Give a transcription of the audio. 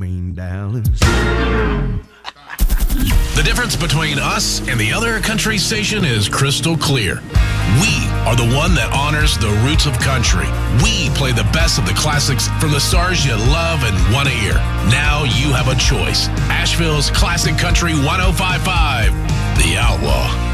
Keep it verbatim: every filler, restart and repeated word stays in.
mean Dallas. The difference between us and the other country station is crystal clear. We are the one that honors the roots of country. We play the best of the classics from the stars you love and want to hear. Now you have a choice. Asheville's Classic Country one oh five point five, The Outlaw.